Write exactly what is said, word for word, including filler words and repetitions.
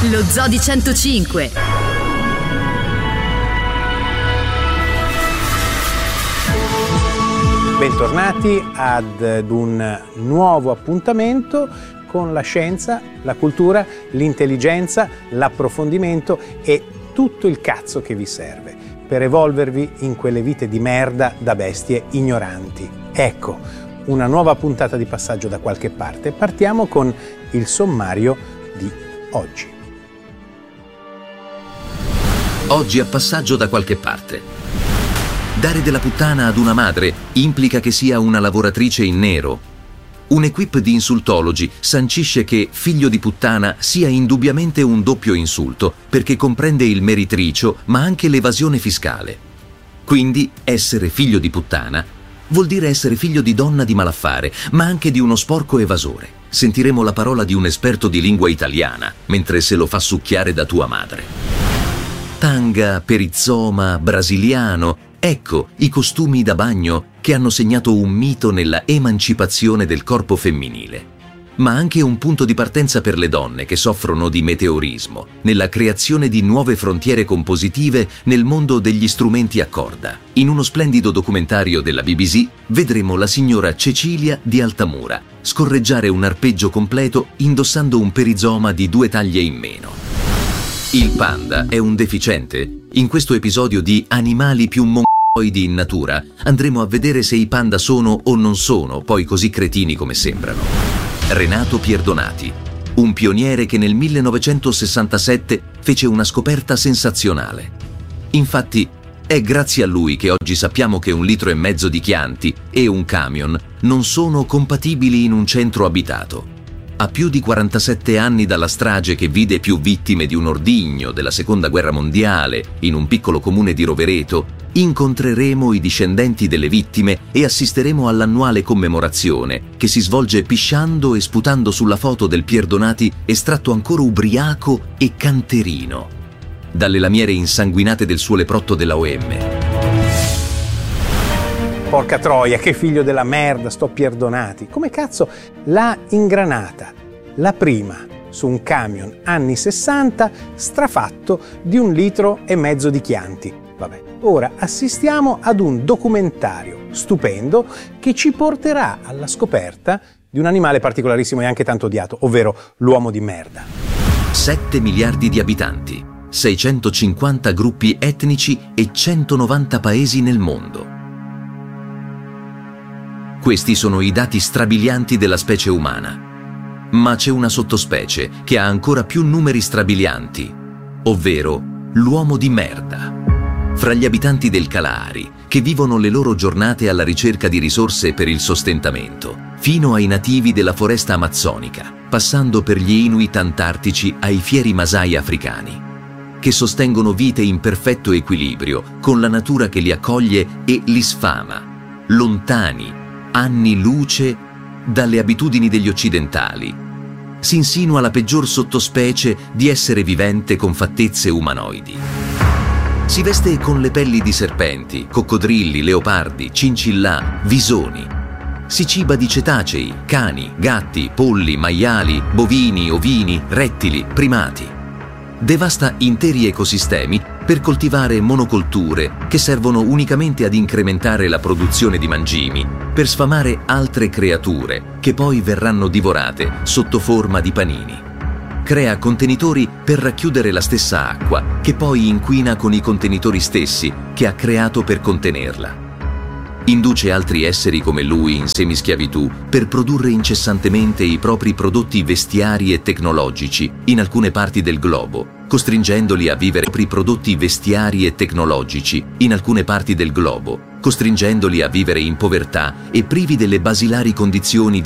Lo Zoo di centocinque. Bentornati ad un nuovo appuntamento con la scienza, la cultura, l'intelligenza, l'approfondimento e tutto il cazzo che vi serve per evolvervi in quelle vite di merda da bestie ignoranti. Ecco, una nuova puntata di Passaggio da qualche parte. Partiamo con il sommario di oggi. Oggi a Passaggio da qualche parte. Dare della puttana ad una madre implica che sia una lavoratrice in nero. Un equip di insultologi sancisce che figlio di puttana sia indubbiamente un doppio insulto perché comprende il meritricio ma anche l'evasione fiscale. Quindi essere figlio di puttana vuol dire essere figlio di donna di malaffare, ma anche di uno sporco evasore. Sentiremo la parola di un esperto di lingua italiana mentre se lo fa succhiare da tua madre. Tanga, perizoma, brasiliano, ecco i costumi da bagno che hanno segnato un mito nella emancipazione del corpo femminile, ma anche un punto di partenza per le donne che soffrono di meteorismo, nella creazione di nuove frontiere compositive nel mondo degli strumenti a corda. In uno splendido documentario della B B C vedremo la signora Cecilia di Altamura scorreggiare un arpeggio completo indossando un perizoma di due taglie in meno. Il panda è un deficiente? In questo episodio di Animali più mongoloidi in natura andremo a vedere se i panda sono o non sono poi così cretini come sembrano. Renato Pierdonati, un pioniere che nel millenovecentosessantasette fece una scoperta sensazionale. Infatti è grazie a lui che oggi sappiamo che un litro e mezzo di Chianti e un camion non sono compatibili in un centro abitato. A più di quarantasette anni dalla strage che vide più vittime di un ordigno della seconda guerra mondiale in un piccolo comune di Rovereto, incontreremo i discendenti delle vittime e assisteremo all'annuale commemorazione che si svolge pisciando e sputando sulla foto del Pierdonati estratto ancora ubriaco e canterino dalle lamiere insanguinate del suo leprotto della O M. Porca troia, che figlio della merda, sto Pierdonati. Come cazzo l'ha ingranata? La prima su un camion anni sessanta strafatto di un litro e mezzo di Chianti. Vabbè, ora assistiamo ad un documentario stupendo che ci porterà alla scoperta di un animale particolarissimo e anche tanto odiato, ovvero l'uomo di merda. sette miliardi di abitanti, seicentocinquanta gruppi etnici e centonovanta paesi nel mondo. Questi sono i dati strabilianti della specie umana. Ma c'è una sottospecie che ha ancora più numeri strabilianti, ovvero l'uomo di merda. Fra gli abitanti del Kalahari, che vivono le loro giornate alla ricerca di risorse per il sostentamento, fino ai nativi della foresta amazzonica, passando per gli Inuit antartici ai fieri Masai africani, che sostengono vite in perfetto equilibrio con la natura che li accoglie e li sfama, lontani anni luce dalle abitudini degli occidentali. Si insinua la peggior sottospecie di essere vivente con fattezze umanoidi. Si veste con le pelli di serpenti, coccodrilli, leopardi, cincillà, visoni. Si ciba di cetacei, cani, gatti, polli, maiali, bovini, ovini, rettili, primati. Devasta interi ecosistemi per coltivare monocolture che servono unicamente ad incrementare la produzione di mangimi, per sfamare altre creature che poi verranno divorate sotto forma di panini. Crea contenitori per racchiudere la stessa acqua, che poi inquina con i contenitori stessi che ha creato per contenerla. Induce altri esseri come lui in semischiavitù per produrre incessantemente i propri prodotti vestiari e tecnologici in alcune parti del globo, costringendoli a vivere i propri prodotti vestiari e tecnologici in alcune parti del globo, costringendoli a vivere in povertà e privi delle basilari condizioni di